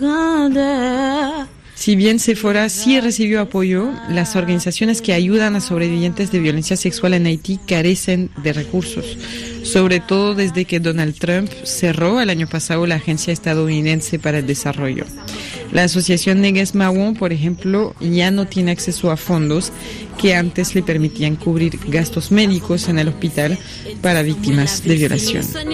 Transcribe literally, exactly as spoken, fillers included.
Si bien Sephora sí recibió apoyo, las organizaciones que ayudan a sobrevivientes de violencia sexual en Haití carecen de recursos, sobre todo desde que Donald Trump cerró el año pasado la Agencia Estadounidense para el Desarrollo. La asociación Negues Mawon, por ejemplo, ya no tiene acceso a fondos que antes le permitían cubrir gastos médicos en el hospital para víctimas de violación.